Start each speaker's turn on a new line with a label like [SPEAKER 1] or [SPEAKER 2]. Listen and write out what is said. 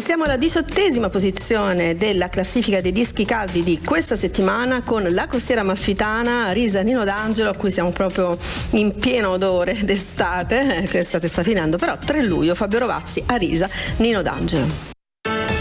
[SPEAKER 1] siamo alla 18ª posizione della classifica dei dischi caldi di questa settimana con La Costiera Amalfitana, Arisa, Nino D'Angelo, a cui siamo proprio in pieno odore d'estate, che l'estate sta finendo, però 3 luglio Fabio Rovazzi, Arisa, Nino D'Angelo.